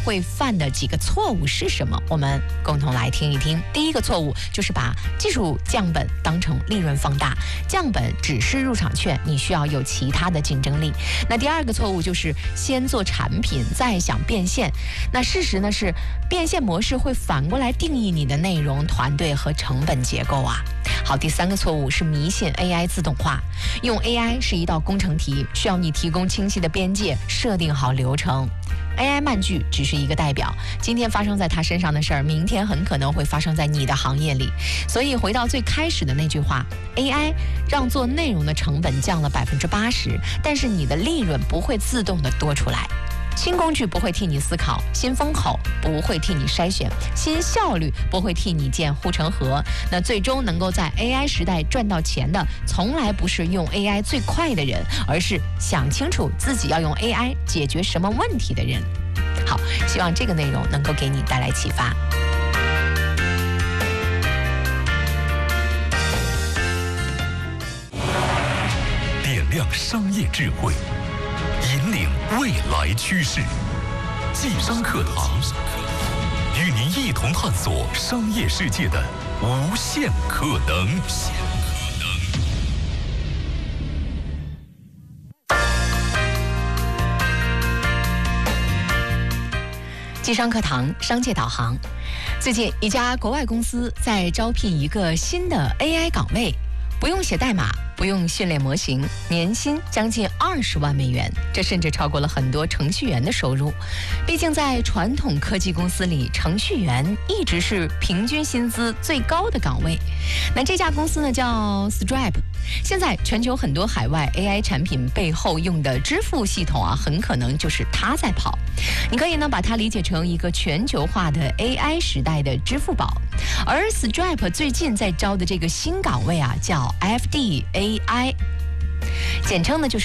会犯的几个错误是什么？我们共同来听一听。第一个错误就是把技术降本当成利润放大，降本只是入场券，你需要有其他的竞争力。那第二个错误就是先做产品，再想变现。那事实呢是变现模式会反过来定义你的内容、团队和成本结构啊。好，第三个错误是迷信 AI 自动化，用 AI 是一道工程题，需要你提供清晰的边界，设定好流程。AI 慢句只是一个代表，今天发生在他身上的事儿，明天很可能会发生在你的行业里。所以回到最开始的那句话 ，AI 让做内容的成本降了80%，但是你的利润不会自动的多出来。新工具不会替你思考，新风口不会替你筛选，新效率不会替你建护城河。那最终能够在 AI 时代赚到钱的，从来不是用 AI 最快的人，而是想清楚自己要用 AI 解决什么问题的人。好，希望这个内容能够给你带来启发。 点亮商业智慧，引领未来趋势，济商课堂与您一同探索商业世界的无限可能。 济商课堂，商界导航。最近，一家国外公司在招聘一个新的 AI 岗位，不用写代码，不用训练模型，年薪将近20万美元，这甚至超过了很多程序员的收入。毕竟在传统科技公司里，程序员一直是平均薪资最高的岗位。那这家公司呢叫 Stripe。现在全球很多海外 AI 产品背后用的支付系统啊，很可能就是它在跑。你可以呢把它理解成一个全球化的 AI 时代的支付宝。而 Stripe 最近在招的这个新岗位啊，叫 FDAI， 简称呢就是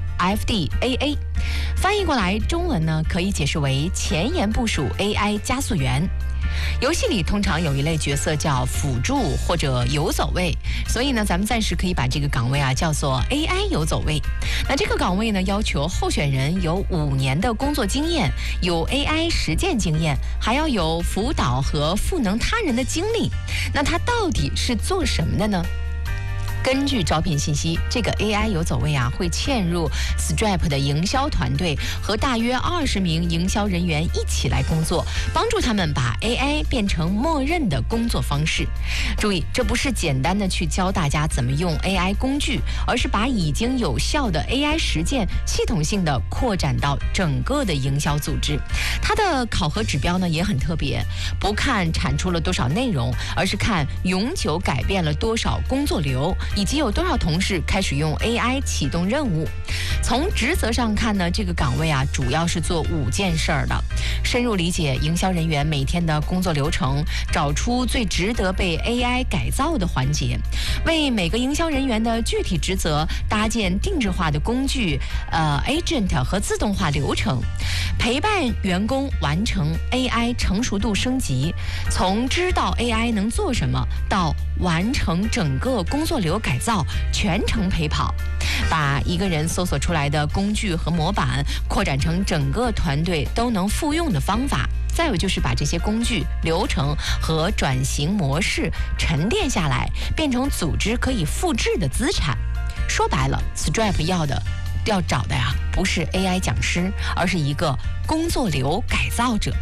FDAA， 翻译过来中文呢可以解释为前沿部署 AI 加速员。游戏里通常有一类角色叫辅助或者游走位，所以呢，咱们暂时可以把这个岗位啊叫做 AI 游走位。那这个岗位呢，要求候选人有5年的工作经验，有 AI 实践经验，还要有辅导和赋能他人的经历。那他到底是做什么的呢？根据招聘信息，这个 AI 游走位啊会嵌入 Stripe 的营销团队，和大约20名营销人员一起来工作，帮助他们把 AI 变成默认的工作方式。注意，这不是简单的去教大家怎么用 AI 工具，而是把已经有效的 AI 实践系统性的扩展到整个的营销组织。它的考核指标呢也很特别，不看产出了多少内容，而是看永久改变了多少工作流，以及有多少同事开始用 AI 启动任务。从职责上看呢，这个岗位啊主要是做5件事儿的：深入理解营销人员每天的工作流程，找出最值得被 AI 改造的环节，为每个营销人员的具体职责搭建定制化的工具agent 和自动化流程，陪伴员工完成 AI 成熟度升级，从知道 AI 能做什么到完成整个工作流改造，全程陪跑，把一个人搜索出来的工具和模板扩展成整个团队都能复用的方法。再有就是把这些工具、流程和转型模式沉淀下来，变成组织可以复制的资产。说白了 ，Stripe 要找的呀，不是 AI 讲师，而是一个工作流改造者。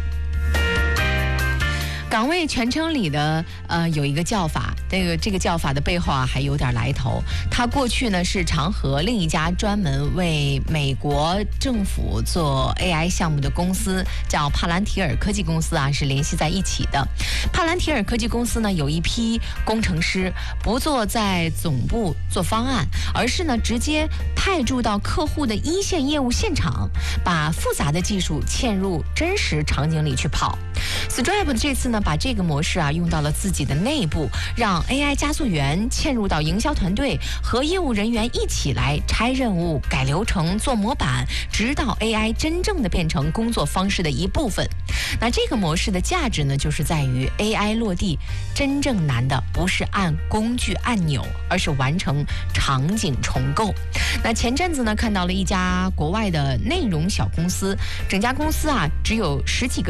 岗位全称里的有一个叫法，这个叫法的背后啊还有点来头。它过去呢是常和另一家专门为美国政府做 AI 项目的公司叫帕兰提尔科技公司啊是联系在一起的。帕兰提尔科技公司呢有一批工程师不做在总部做方案，而是呢直接派驻到客户的一线业务现场，把复杂的技术嵌入真实场景里去跑。Stripe 这次呢把这个模式啊用到了自己的内部，让 AI 加速员嵌入到营销团队，和业务人员一起来拆任务、改流程、做模板，直到 AI 真正的变成工作方式的一部分。那这个模式的价值呢，就是在于 AI 落地真正难的不是按工具按钮，而是完成场景重构。那前阵子呢看到了一家国外的内容小公司，整家公司啊只有10几个